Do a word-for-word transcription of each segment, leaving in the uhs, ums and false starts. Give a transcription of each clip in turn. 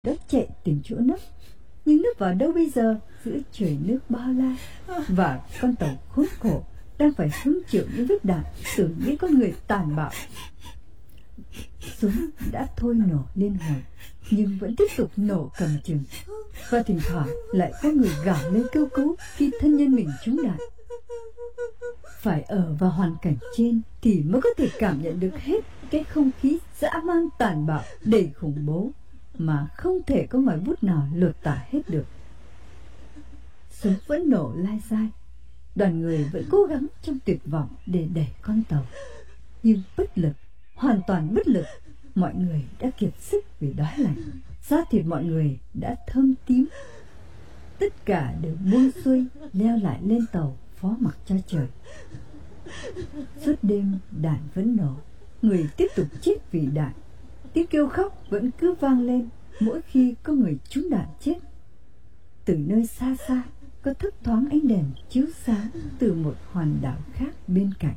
Đất chạy tìm chỗ nấp, nhưng nấp vào đâu bây giờ giữa trời nước bao la, và con tàu khốn khổ đang phải hứng chịu những vết đạn từ những con người tàn bạo. Súng đã thôi nổ liên hồi, nhưng vẫn tiếp tục nổ cầm chừng, và thỉnh thoảng lại có người gào lên kêu cứu khi thân nhân mình trúng đạn. Phải ở vào hoàn cảnh trên thì mới có thể cảm nhận được hết cái không khí dã man tàn bạo đầy khủng bố mà không thể có ngòi bút nào lột tả hết được. Súng vẫn nổ lai dai, đoàn người vẫn cố gắng trong tuyệt vọng để đẩy con tàu, nhưng bất lực, hoàn toàn bất lực. Mọi người đã kiệt sức vì đói lạnh, da thịt mọi người đã thâm tím. Tất cả đều buông xuôi leo lại lên tàu phó mặc cho trời. Suốt đêm đạn vẫn nổ, người tiếp tục chết vì đạn. Tiếng kêu khóc vẫn cứ vang lên mỗi khi có người trúng đạn chết. Từ nơi xa xa có thấp thoáng ánh đèn chiếu sáng từ một hòn đảo khác bên cạnh.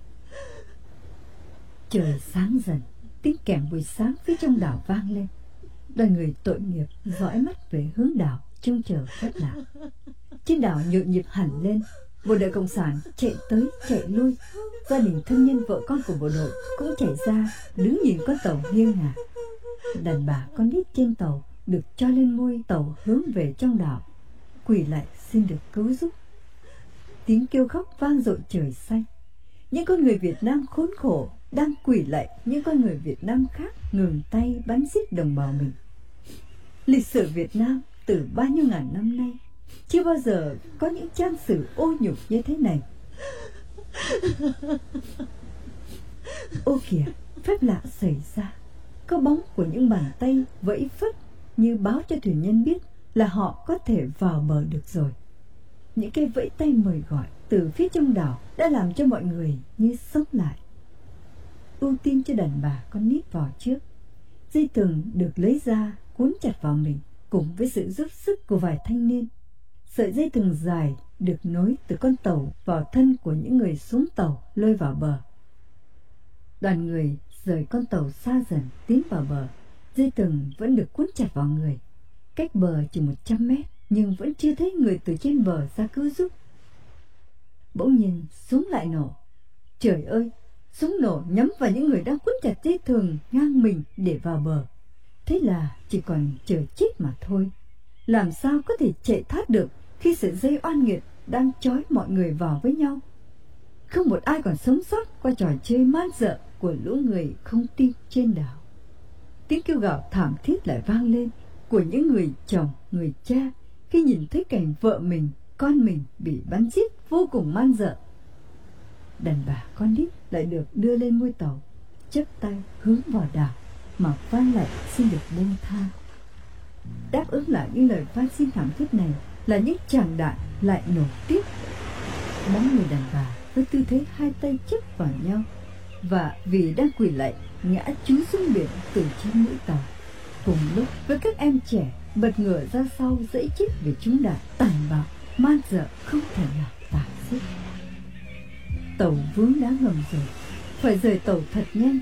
Trời sáng dần, tiếng kèn buổi sáng phía trong đảo vang lên. Đoàn người tội nghiệp dõi mắt về hướng đảo trông chờ phép lạ. Trên đảo nhộn nhịp hẳn lên, bộ đội cộng sản chạy tới chạy lui. Gia đình thân nhân vợ con của bộ đội cũng chạy ra đứng nhìn con tàu nghiêng ngả. Đàn bà con nít trên tàu được cho lên mui tàu hướng về trong đảo, quỳ lại xin được cứu giúp. Tiếng kêu khóc vang dội trời xanh. Những con người Việt Nam khốn khổ đang quỳ lại những con người Việt Nam khác ngừng tay bắn giết đồng bào mình. Lịch sử Việt Nam từ bao nhiêu ngàn năm nay chưa bao giờ có những trang sử ô nhục như thế này. Ô kìa, phép lạ xảy ra. Có bóng của những bàn tay vẫy phất như báo cho thuyền nhân biết là họ có thể vào bờ được rồi. Những cái vẫy tay mời gọi từ phía trong đảo đã làm cho mọi người như sống lại. Ưu tiên cho đàn bà con nít vào trước. Dây thừng được lấy ra cuốn chặt vào mình cùng với sự giúp sức của vài thanh niên. Sợi dây thừng dài được nối từ con tàu vào thân của những người xuống tàu lôi vào bờ. Đoàn người rời con tàu xa dần tiến vào bờ. Dây thừng vẫn được cuốn chặt vào người. Cách bờ chỉ một trăm mét, nhưng vẫn chưa thấy người từ trên bờ ra cứu giúp. Bỗng nhiên súng lại nổ. Trời ơi, súng nổ nhắm vào những người đang cuốn chặt dây thừng ngang mình để vào bờ. Thế là chỉ còn chờ chết mà thôi. Làm sao có thể chạy thoát được khi sợi dây oan nghiệt đang trói mọi người vào với nhau? Không một ai còn sống sót qua trò chơi man dợ của lũ người không tin trên đảo. Tiếng kêu gào thảm thiết lại vang lên của những người chồng, người cha khi nhìn thấy cảnh vợ mình, con mình bị bắn giết vô cùng man dợ. Đàn bà con nít lại được đưa lên mui tàu, chắp tay hướng vào đảo mà van lại xin được buông tha. Đáp ứng lại những lời van xin thảm thiết này là những tràng đạn lại nổ tiếp. Bóng người đàn bà với tư thế hai tay chắp vào nhau, và vì đang quỳ lạy ngã trúng xuống biển từ trên mũi tàu. Cùng lúc với các em trẻ bật ngửa ra sau dãy chết vì trúng đạn tàn bạo man dợ không thể nào tả xiết. Tàu vướng đá ngầm rồi, phải rời tàu thật nhanh.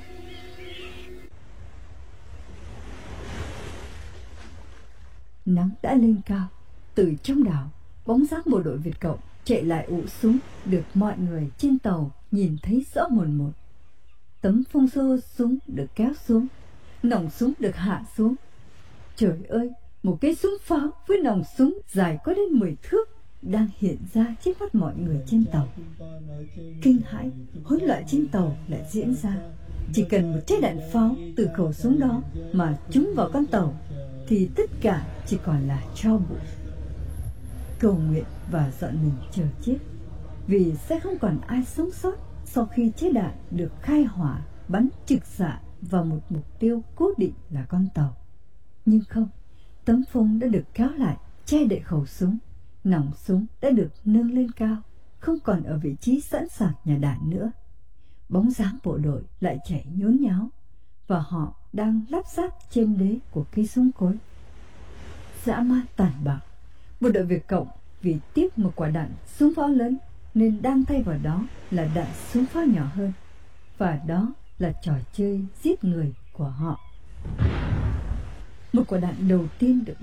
Nắng đã lên cao. Từ trong đảo, bóng dáng bộ đội Việt Cộng chạy lại ụ súng được mọi người trên tàu nhìn thấy rõ mồn một. Tấm phông xô súng được kéo xuống, nòng súng được hạ xuống. Trời ơi, một cái súng pháo với nòng súng dài có đến mười thước đang hiện ra trước mắt mọi người trên tàu. Kinh hãi, hỗn loạn trên tàu lại diễn ra. Chỉ cần một trái đạn pháo từ khẩu súng đó mà trúng vào con tàu thì tất cả chỉ còn là tro bụi. Cầu nguyện và dọn mình chờ chết, vì sẽ không còn ai sống sót sau khi trái đạn được khai hỏa bắn trực xạ vào một mục tiêu cố định là con tàu. Nhưng không, tấm phông đã được kéo lại che đậy khẩu súng, nòng súng đã được nâng lên cao, không còn ở vị trí sẵn sàng nhả đạn nữa. Bóng dáng bộ đội lại chạy nhốn nháo, và họ đang lắp ráp trên đế của cây súng cối. Dã man tàn bạo. Bộ đội Việt Cộng vì tiếc một quả đạn súng pháo lớn nên đang thay vào đó là đạn súng pháo nhỏ hơn, và đó là trò chơi giết người của họ. Một quả đạn đầu tiên được